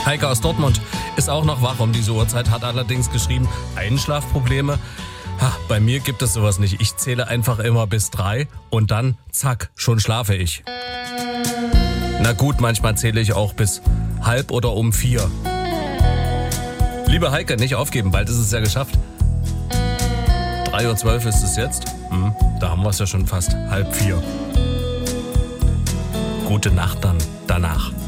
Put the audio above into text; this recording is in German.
Heike aus Dortmund ist auch noch wach um diese Uhrzeit, hat allerdings geschrieben, Einschlafprobleme. Bei mir gibt es sowas nicht. Ich zähle einfach immer bis 3 und dann, zack, schon schlafe ich. Na gut, manchmal zähle ich auch bis halb oder um 4. Liebe Heike, nicht aufgeben, bald ist es ja geschafft. 3:12 Uhr ist es jetzt. Da haben wir es ja schon fast 3:30. Gute Nacht dann danach.